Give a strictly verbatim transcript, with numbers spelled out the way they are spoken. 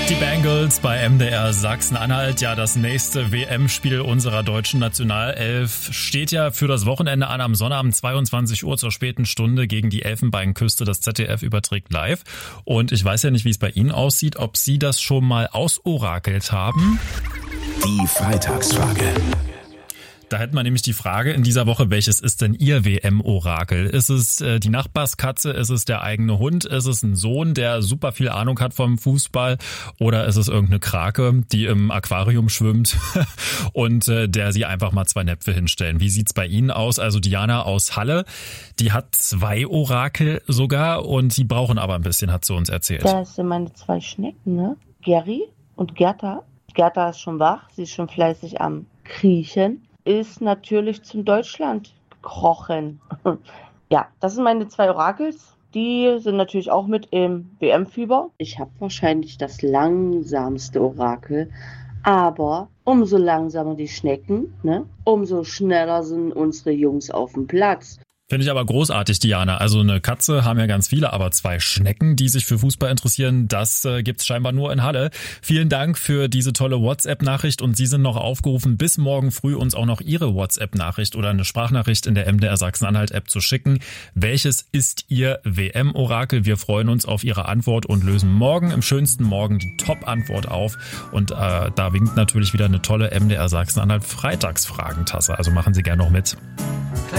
Die Bengals bei M D R Sachsen-Anhalt. Ja, das nächste W M-Spiel unserer deutschen Nationalelf steht ja für das Wochenende an. Am Sonnabend zweiundzwanzig Uhr zur späten Stunde gegen die Elfenbeinküste. Das Z D F überträgt live. Und ich weiß ja nicht, wie es bei Ihnen aussieht, ob Sie das schon mal ausorakelt haben. Die Freitagsfrage. Da hätten wir nämlich die Frage in dieser Woche, welches ist denn Ihr W M-Orakel? Ist es äh, die Nachbarskatze? Ist es der eigene Hund? Ist es ein Sohn, der super viel Ahnung hat vom Fußball? Oder ist es irgendeine Krake, die im Aquarium schwimmt und äh, der Sie einfach mal zwei Näpfe hinstellen? Wie sieht's bei Ihnen aus? Also Diana aus Halle, die hat zwei Orakel sogar und die brauchen aber ein bisschen, hat sie uns erzählt. Das sind meine zwei Schnecken, ne? Geri und Gerda. Gerda ist schon wach, sie ist schon fleißig am Kriechen. Ist natürlich zum Deutschland gekrochen. Ja, das sind meine zwei Orakels. Die sind natürlich auch mit im W M-Fieber. Ich habe wahrscheinlich das langsamste Orakel. Aber umso langsamer die Schnecken, ne, umso schneller sind unsere Jungs auf dem Platz. Finde ich aber großartig, Diana. Also eine Katze haben ja ganz viele, aber zwei Schnecken, die sich für Fußball interessieren, das äh, gibt's scheinbar nur in Halle. Vielen Dank für diese tolle WhatsApp-Nachricht und Sie sind noch aufgerufen, bis morgen früh uns auch noch Ihre WhatsApp-Nachricht oder eine Sprachnachricht in der M D R Sachsen-Anhalt-App zu schicken. Welches ist Ihr W M-Orakel? Wir freuen uns auf Ihre Antwort und lösen morgen im schönsten Morgen die Top-Antwort auf. Und äh, da winkt natürlich wieder eine tolle M D R Sachsen-Anhalt Freitagsfragentasse. Also machen Sie gerne noch mit.